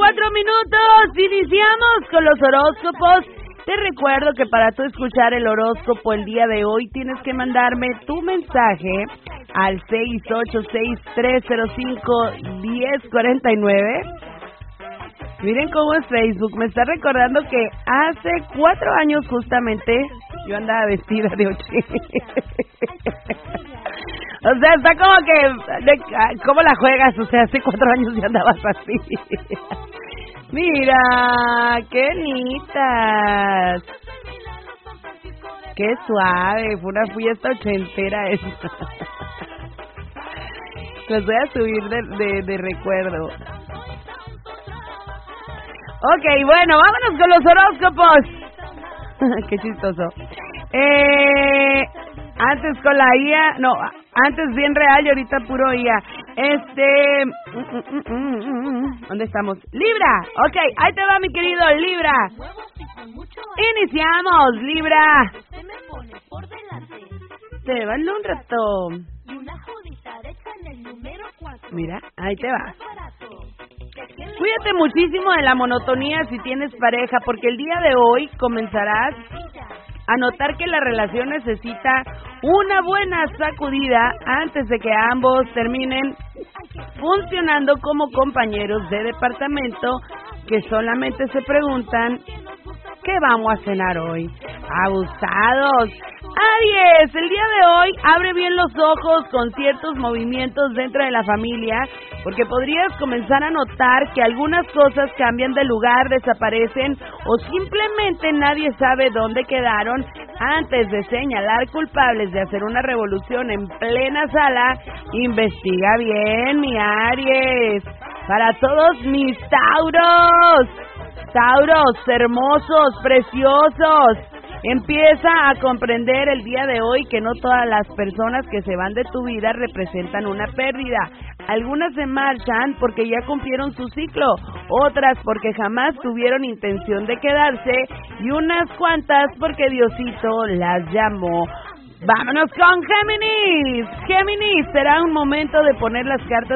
4 minutos, iniciamos con los horóscopos. Te recuerdo que para tú escuchar el horóscopo el día de hoy tienes que mandarme tu mensaje al 686-305-1049. Miren cómo es Facebook, me está recordando que hace 4 años justamente yo andaba vestida de 80. O sea, está como que, ¿cómo la juegas? O sea, hace 4 años ya andabas así. Mira, qué bonitas. Qué suave, fue una fiesta ochentera esa. Las voy a subir de recuerdo. Ok, bueno, vámonos con los horóscopos. Qué chistoso. Antes con la IA, no, antes bien real y ahorita puro IA. ¿Dónde estamos? Libra, ok, ahí te va mi querido Libra. Iniciamos, Libra. Te van un rato. Mira, ahí te va. Cuídate muchísimo de la monotonía si tienes pareja, porque el día de hoy comenzarás a notar que la relación necesita una buena sacudida antes de que ambos terminen funcionando como compañeros de departamento que solamente se preguntan ¿qué vamos a cenar hoy? Abusados. Aries, el día de hoy abre bien los ojos con ciertos movimientos dentro de la familia, porque podrías comenzar a notar que algunas cosas cambian de lugar, desaparecen o simplemente nadie sabe dónde quedaron. Antes de señalar culpables de hacer una revolución en plena sala, investiga bien, mi Aries. Para todos mis Tauros, Tauros hermosos, preciosos, empieza a comprender el día de hoy que no todas las personas que se van de tu vida representan una pérdida. Algunas se marchan porque ya cumplieron su ciclo, otras porque jamás tuvieron intención de quedarse y unas cuantas porque Diosito las llamó. Vámonos con Géminis. Géminis, será un momento de poner las cartas